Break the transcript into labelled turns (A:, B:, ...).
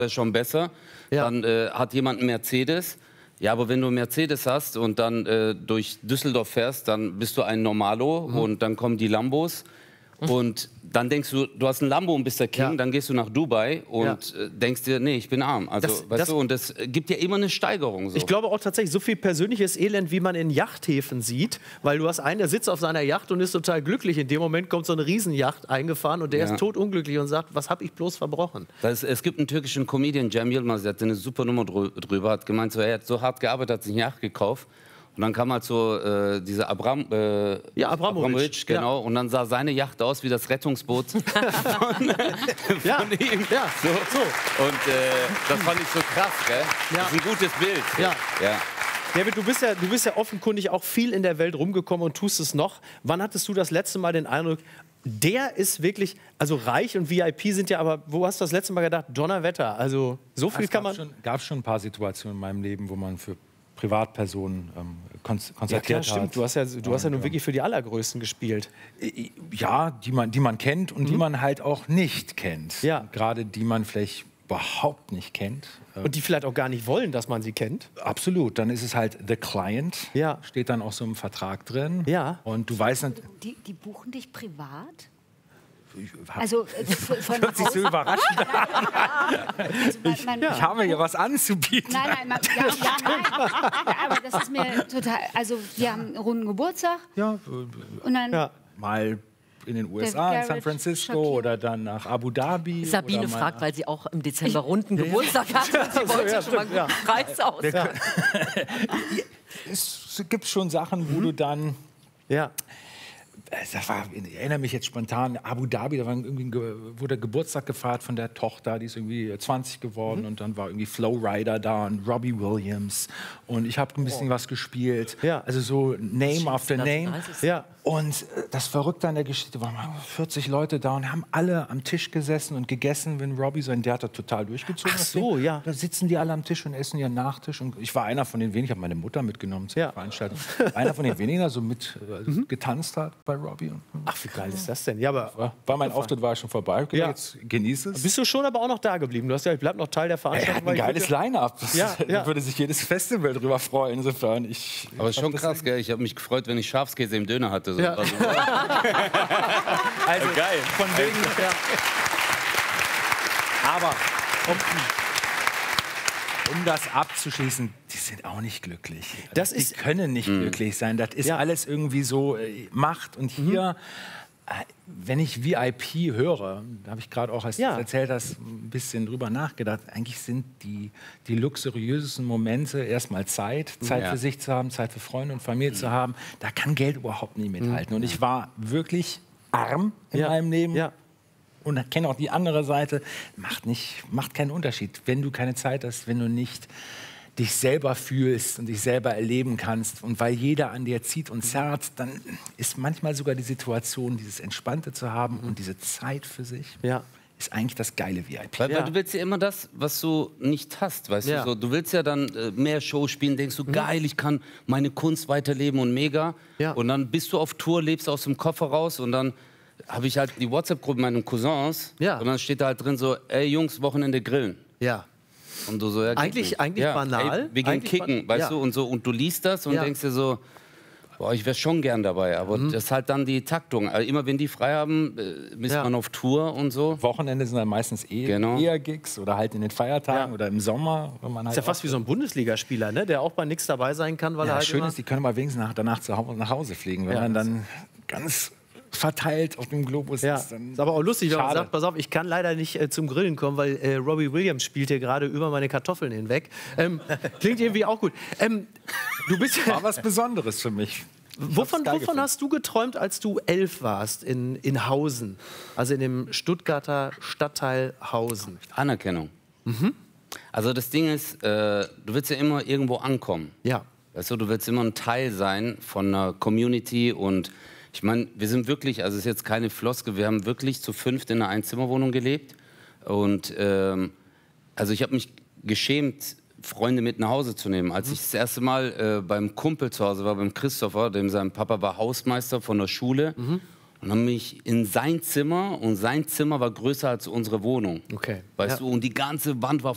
A: das ist schon besser.
B: Ja.
A: Dann hat jemand einen Mercedes. Ja, aber wenn du einen Mercedes hast und dann durch Düsseldorf fährst, dann bist du ein Normalo und dann kommen die Lambos. Und dann denkst du, du hast ein Lambo und bist der King, dann gehst du nach Dubai und denkst dir, nee, ich bin arm. Also, weißt du, und das gibt ja immer eine Steigerung. So.
B: Ich glaube auch tatsächlich, so viel persönliches Elend, wie man in Yachthäfen sieht, weil du hast einen, der sitzt auf seiner Yacht und ist total glücklich. In dem Moment kommt so eine Riesenjacht eingefahren und der ist totunglücklich und sagt, was habe ich bloß verbrochen?
A: Es gibt einen türkischen Comedian, Cem Yılmaz, der hat eine super Nummer drüber, hat gemeint, so, er hat so hart gearbeitet, hat sich eine Yacht gekauft. Und dann kam halt so dieser Abramovic, genau, und dann sah seine Yacht aus wie das Rettungsboot von ihm.
B: Ja.
A: So. Und das fand ich so krass, gell? Das ist ein gutes Bild.
B: Ja.
A: Ja.
B: David, du bist ja offenkundig auch viel in der Welt rumgekommen und tust es noch. Wann hattest du das letzte Mal den Eindruck, der ist wirklich, also reich und VIP sind ja, aber wo hast du das letzte Mal gedacht, Donnerwetter, also so viel kann man...
C: Es gab schon ein paar Situationen in meinem Leben, wo man für Privatpersonen konzertiert hat.
B: Stimmt. Du hast ja nun wirklich für die Allergrößten gespielt.
C: Ja, die man kennt und die man halt auch nicht kennt.
B: Ja.
C: Gerade die man vielleicht überhaupt nicht kennt.
B: Und die vielleicht auch gar nicht wollen, dass man sie kennt.
C: Absolut. Dann ist es halt the client.
B: Ja.
C: Steht dann auch so im Vertrag drin.
B: Ja.
C: Und du weißt nicht...
D: Die buchen dich privat? Also von
C: Hört sich so überraschend
D: an.
C: Ich habe hier was anzubieten.
D: Nein, aber das ist mir total. Also, wir haben einen runden Geburtstag.
C: Ja,
D: und dann
C: mal in den USA, in San Francisco oder dann nach Abu Dhabi.
E: Sabine fragt, weil sie auch im Dezember runden Geburtstag hat. Und sie wollte schon mal einen guten Preis aus.
C: Es gibt schon Sachen, wo du dann...
B: Ja.
C: Ich erinnere mich jetzt spontan, Abu Dhabi, da wurde Geburtstag gefeiert von der Tochter, die ist irgendwie 20 geworden und dann war irgendwie Flowrider da und Robbie Williams und ich habe ein bisschen was gespielt, also so Name after Name.
B: Ja.
C: Und das Verrückte an der Geschichte war, 40 Leute da und haben alle am Tisch gesessen und gegessen, wenn Robbie sein, der hat da total durchgezogen.
B: Ach so, ja.
C: Da sitzen die alle am Tisch und essen ihren Nachtisch und ich war einer von den wenigen, ich habe meine Mutter mitgenommen zur Veranstaltung, einer von den wenigen, der so mit getanzt hat bei Robbie.
B: Ach, wie geil ist das denn? Ja, aber
C: war mein Auftritt war schon vorbei. Okay, jetzt genieß es.
B: Bist du schon aber auch noch da geblieben? Du hast ja, ich bleib noch Teil der Veranstaltung.
C: Er hat ein geiles Line-Up.
B: Ja.
C: Würde sich jedes Festival drüber freuen. Insofern
A: Aber es ist schon krass, gell? Ich habe mich gefreut, wenn ich Schafskäse im Döner hatte. So.
B: Ja.
A: Also geil.
C: Von wegen. Aber um das abzuschließen, die sind auch nicht glücklich. Die können nicht glücklich sein. Das ist alles irgendwie so Macht. Und hier, wenn ich VIP höre, da habe ich gerade auch, als du erzählt hast, ein bisschen drüber nachgedacht, eigentlich sind die luxuriösesten Momente erstmal Zeit für sich zu haben, Zeit für Freunde und Familie zu haben. Da kann Geld überhaupt nicht mithalten. Und ich war wirklich arm in meinem Leben. Ja. Und kenne auch die andere Seite, macht keinen Unterschied. Wenn du keine Zeit hast, wenn du nicht dich selber fühlst und dich selber erleben kannst und weil jeder an dir zieht und zerrt, dann ist manchmal sogar die Situation, dieses Entspannte zu haben und diese Zeit für sich, ist eigentlich das geile VIP.
A: Weil du willst ja immer das, was du nicht hast, weißt du? So, du willst ja dann mehr Show spielen, denkst du, geil, ich kann meine Kunst weiterleben und mega. Ja. Und dann bist du auf Tour, lebst aus dem Koffer raus und dann habe ich halt die WhatsApp-Gruppe meiner Cousins und dann steht da halt drin so, ey Jungs, Wochenende grillen.
B: Ja.
A: Und du so, ja,
B: eigentlich banal.
A: Ey, wir gehen kicken, weißt du, und so, und du liest das und denkst dir so, boah, ich wäre schon gern dabei, aber das ist halt dann die Taktung. Also immer wenn die frei haben, ist man auf Tour und so.
C: Wochenende sind dann meistens eher Gigs oder halt in den Feiertagen oder im Sommer. Wenn man halt
B: ist ja fast wie so ein Bundesligaspieler, ne? Der auch bei nichts dabei sein kann, weil er halt
C: schön ist, die können mal wenigstens danach nach Hause fliegen, wenn man dann ganz verteilt auf dem Globus ist. Dann
B: ist aber auch lustig, wenn man sagt, pass auf, ich kann leider nicht zum Grillen kommen, weil Robbie Williams spielt hier gerade über meine Kartoffeln hinweg. Klingt irgendwie auch gut. Du bist
C: war was Besonderes für mich.
B: Wovon hast du geträumt, als du 11 warst in Hausen? Also in dem Stuttgarter Stadtteil Hausen.
A: Anerkennung. Also das Ding ist, du willst ja immer irgendwo ankommen.
B: Ja.
A: Weißt du willst immer ein Teil sein von einer Community und ich meine, wir sind wirklich, also es ist jetzt keine Floskel, wir haben wirklich zu 5 in einer Einzimmerwohnung gelebt und also ich habe mich geschämt, Freunde mit nach Hause zu nehmen. Als ich das erste Mal beim Kumpel zu Hause war, beim Christopher, dem sein Papa war Hausmeister von der Schule und haben mich in sein Zimmer und sein Zimmer war größer als unsere Wohnung.
B: Okay.
A: Weißt du, und die ganze Wand war